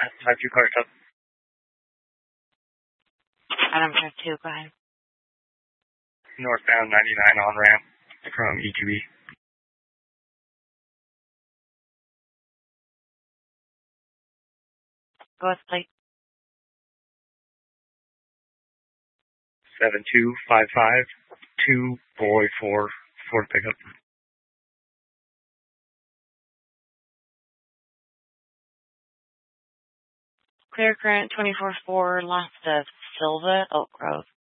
Have two cars up. Adam Drive 2, go ahead. Northbound 99 on ramp from E2E. Go with plate. 7255 2 boy 4 Ford pickup. Clear current 24-4 left of Silva, Oak Grove.